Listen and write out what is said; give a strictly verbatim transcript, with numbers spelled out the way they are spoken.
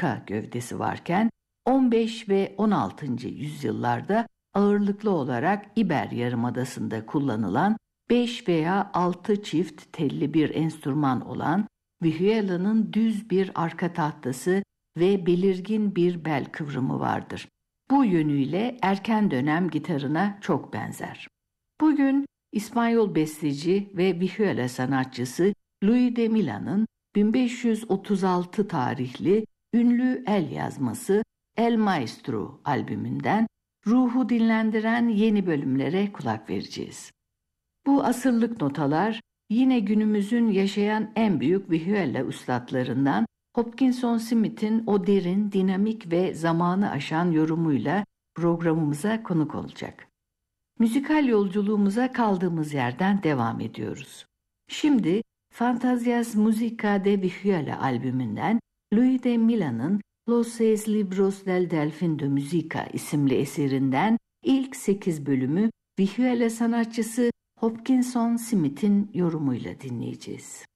arka gövdesi varken on beş ve on altıncı yüzyıllarda ağırlıklı olarak İber Yarımadası'nda kullanılan beş veya altı çift telli bir enstrüman olan vihuela'nın düz bir arka tahtası ve belirgin bir bel kıvrımı vardır. Bu yönüyle erken dönem gitarına çok benzer. Bugün İspanyol besteci ve vihuela sanatçısı Luis de Mila'nın bin beş yüz otuz altı tarihli ünlü el yazması El Maestro albümünden ruhu dinlendiren yeni bölümlere kulak vereceğiz. Bu asırlık notalar yine günümüzün yaşayan en büyük vihuela üstadlarından Hopkinson Smith'in o derin, dinamik ve zamanı aşan yorumuyla programımıza konuk olacak. Müzikal yolculuğumuza kaldığımız yerden devam ediyoruz. Şimdi Fantasias Musica de Vihuela albümünden Luis de Mila'nın Los Seis Libros del Delfín de Música isimli eserinden ilk sekiz bölümü vihuela sanatçısı Hopkinson Smith'in yorumuyla dinleyeceğiz.